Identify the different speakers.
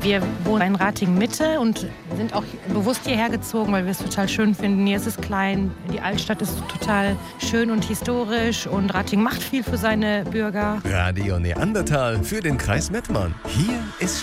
Speaker 1: Wir wohnen in Ratingen-Mitte und sind auch bewusst hierher gezogen, weil wir es total schön finden. Hier ist es klein, die Altstadt ist total schön und historisch und Ratingen macht viel für seine Bürger.
Speaker 2: Radio Neandertal für den Kreis Mettmann. Hier ist